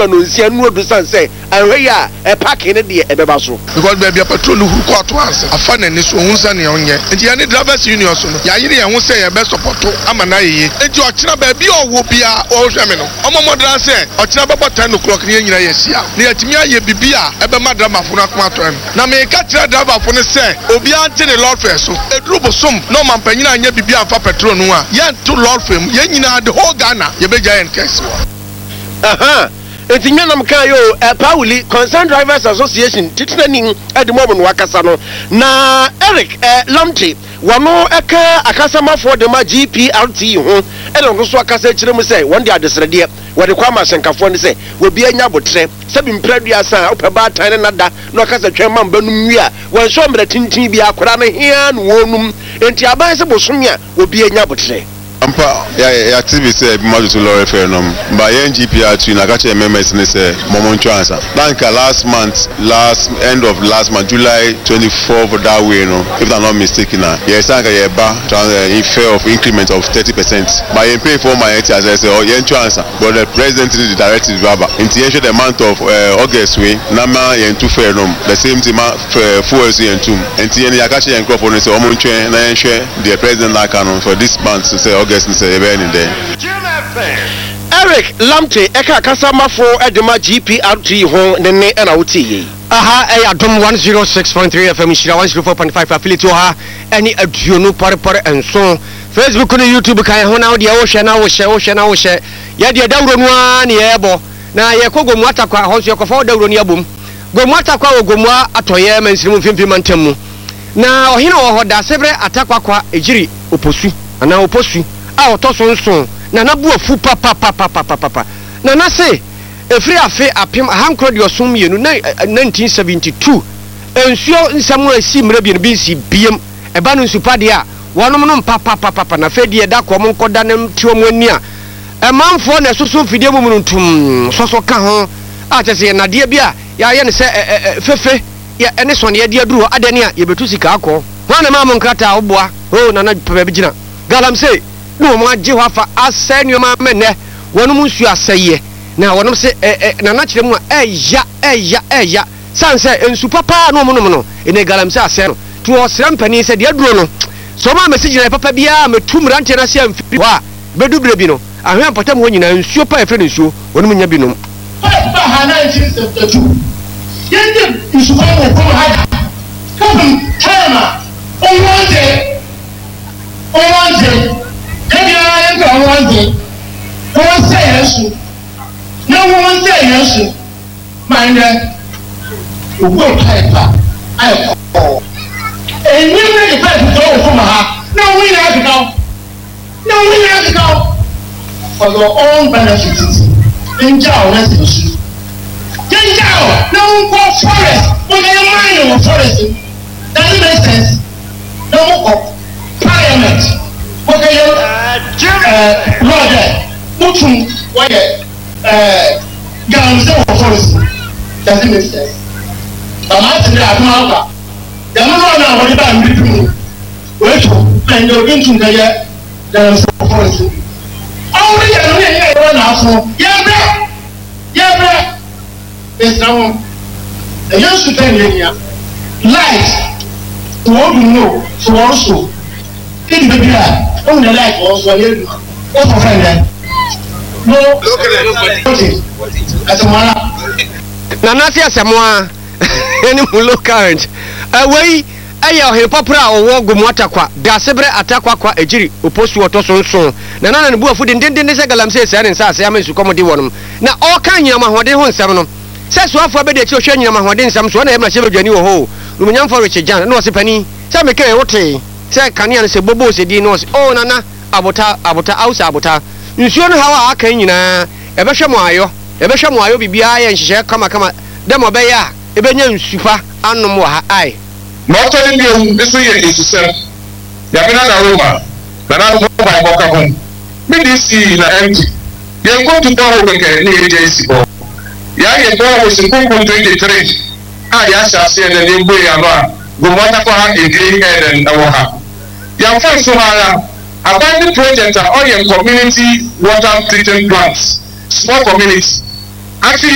December no nsia no do san say anhwe ya e park ne de e beba so because baby petrol hu ko to ansa afa na ni so hunsa ne onye enti ya ni drivers union so no ya yire ya hu say ya be support amana yeye enti o kira baby owo bia o hwe me no omo modran say o kira bebo 10 o'clock ne nyina yesia ne yatimi aye bibia e be madama fo na kuma to em na me ka kira driver fo ne say obi ante ne lord fair so edru bosom no man panyina anya bibia afa petrol no a ya to lord fair ye nyina the whole Ghana ye be giant case aha enti nyanam kan yo Pauli Concerned Drivers Association titnanin edmo no wakasa no na Eric Lamte wano eka akasama for the GPRT ho ele no so akasa kire mu say won dia desrede wode kwa masenkafo ne say obi anya botre sabi mpradua san opeba tan na da no akasa twema mbanum wi a won so mra tintin bi akora no hia no wonum enti aban se bosomia obi anya botre ampa ya TV say be madu to lorry fair no ba yen GPR2 na ka che members ne say momoncho answer banka last end of last month July 24 for that way no if I'm not mistaken na yes anka ye ba in fair of increment of 30% by yen pay for my as I say yen answer but the president the directive raba into the month of August we na ma yen too fair no the same thing fuel yen too enti yen ya ka che yen crop no say omoncho na yen share the president na canon for this month to say August say even there. Eric Lamte eka kasama for edema GPRT ho ne na wuti aha adom 106.3 FM shira 104.5 affiliate ha any aduonu pare enso Facebook and YouTube kan ho na de wo hwe na wo hwe ya de dawro no a ne yebo na ye kogo mu atakwa ho so yekofa dawro ne abom gomu atakwa ogomu atoye mansimu mfimfim mantam na ohine wo hoda sebre atakwa kwa ejiri oposu ana oposu a otosonso na nabu afu papa na na se efri afe apem hankro de osum mienu na 1972 ensuo nsamu asi mra bi no bi si biem eba no nsupade a wonom no papa na fe de da ko mo nkoda nam tiwo mo ani a emanfo na soso fidie mu ntum soso ka ho a chese na de bia ya ye ne se fefe ya ene so ne de aduru adani a ye betu sika akọ wana ma mo nkrata oboa o na na papa bi gina galamse no mo agye wafa asenyo ma menne wonum nsu aseye na wonum se na na kire mu eya sanse ensu papa no mo no ene galamse ase no to osram pani se de aduro no so ma message na papa bia metum rante na se amfiri wa bedubire bi no ahwe ampatam ho nyina ensu pa efre ensu wonum nya bi no ba ha 1972 yende ensu pa mo ko ha come tema onwanje Ebia yanka onwanje won say yesu no won say yesu mind ogo type ai ko enyi me the type to come ha no we have to go for your own benefits enjoy residence enjoy no go forest when you mind your forest doesn't make sense no go parliament okay Roger mutum waye ganze of forest doesn't make sense but I think that now the man na what about me wait and you're going to get ganze of forest all the year na so yeah it's now the used to tell you light to what you know to also in the beer on the light also you what for friend no look at it as a man na nasi asemwa any low current away aya he popra owo gomu atakwa da sebre atakwa kwa ejiri oposu otosonso na na ne buafu dindindin se galamse se ne nsa ase amesu komode wonum na o kan nyama hode ho nsam no se so afo abede ti o hwe nyama hode nsam so na e ma se bedwani wo ho rumnyam for Richard Jan no se pani se me kai wote se kania ne se bobo se di no se o nana abota ausa abota nsuo no hawa aka nyina ebehwe mo ayo bibia ya nhihye kama dem obeya ebenya nsupa anom wa ha ai not telling you this way is to ya bina na Roma na mo by boka home me this na empty you go to borrow ke ni agency bo ya ye borrow was in 23 ya sha se na ni gbe ya ba go mata ko ha again and ha ya fa so ha abandoned project are all community water treatment plants small communities actually